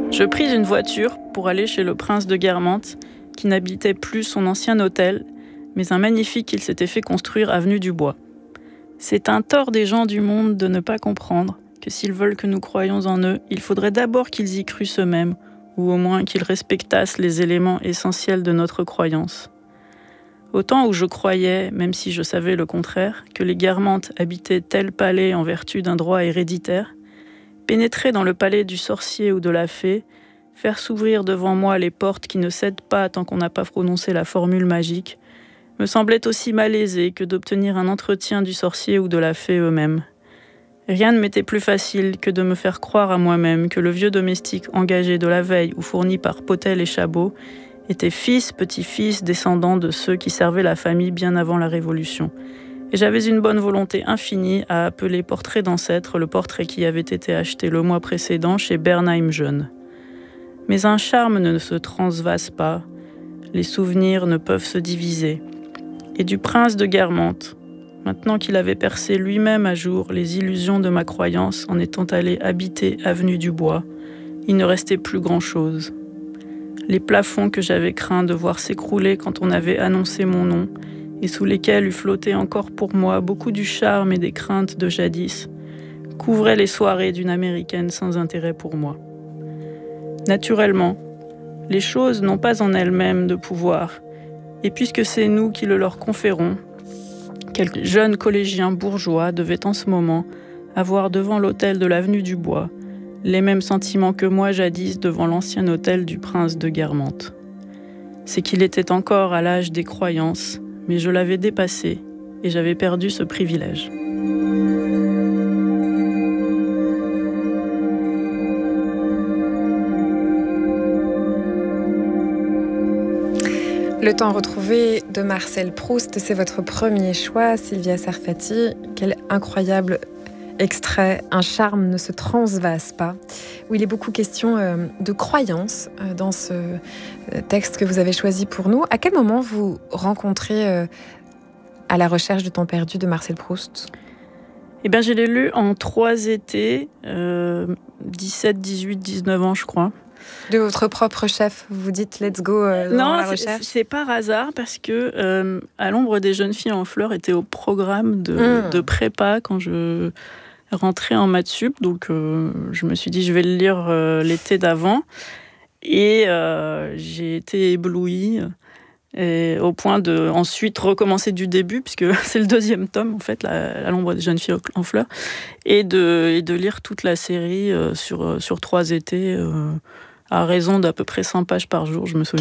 Je pris une voiture pour aller chez le prince de Guermantes, qui n'habitait plus son ancien hôtel, mais un magnifique qu'il s'était fait construire avenue du Bois. C'est un tort des gens du monde de ne pas comprendre que s'ils veulent que nous croyions en eux, il faudrait d'abord qu'ils y crussent eux-mêmes, ou au moins qu'ils respectassent les éléments essentiels de notre croyance. Au temps où je croyais, même si je savais le contraire, que les Guermantes habitaient tel palais en vertu d'un droit héréditaire, pénétrer dans le palais du sorcier ou de la fée, faire s'ouvrir devant moi les portes qui ne cèdent pas tant qu'on n'a pas prononcé la formule magique, me semblait aussi malaisé que d'obtenir un entretien du sorcier ou de la fée eux-mêmes. Rien ne m'était plus facile que de me faire croire à moi-même que le vieux domestique engagé de la veille ou fourni par Potel et Chabot était fils, petit-fils, descendant de ceux qui servaient la famille bien avant la Révolution. Et j'avais une bonne volonté infinie à appeler portrait d'ancêtre le portrait qui avait été acheté le mois précédent chez Bernheim Jeune. Mais un charme ne se transvase pas, les souvenirs ne peuvent se diviser. Et du prince de Guermantes, maintenant qu'il avait percé lui-même à jour les illusions de ma croyance en étant allé habiter avenue du Bois, il ne restait plus grand-chose. Les plafonds que j'avais craint de voir s'écrouler quand on avait annoncé mon nom, et sous lesquels eût flotté encore pour moi beaucoup du charme et des craintes de jadis, couvraient les soirées d'une Américaine sans intérêt pour moi. Naturellement, les choses n'ont pas en elles-mêmes de pouvoir, et puisque c'est nous qui le leur conférons, quelques jeunes collégiens bourgeois devaient en ce moment avoir devant l'hôtel de l'avenue du Bois les mêmes sentiments que moi jadis devant l'ancien hôtel du prince de Guermantes. C'est qu'il était encore à l'âge des croyances, mais je l'avais dépassé et j'avais perdu ce privilège. Le temps retrouvé de Marcel Proust, c'est votre premier choix, Sylvia Sarfati. Quel incroyable extrait, un charme ne se transvase pas, où il est beaucoup question de croyance dans ce texte que vous avez choisi pour nous. À quel moment vous rencontrez À la recherche du temps perdu de Marcel Proust? Eh bien, je l'ai lu en 3 étés, 17, 18, 19 ans, je crois. De votre propre chef, vous vous dites let's go dans la recherche? Non, c'est par hasard parce que À l'ombre des jeunes filles en fleurs était au programme de prépa quand je rentrais en maths sup. Donc je me suis dit je vais le lire l'été d'avant et j'ai été éblouie. Et au point de ensuite recommencer du début, puisque c'est le 2e tome en fait, À l'ombre des jeunes filles en fleurs, et de lire toute la série sur 3 étés, à raison d'à peu près 100 pages par jour, je me souviens.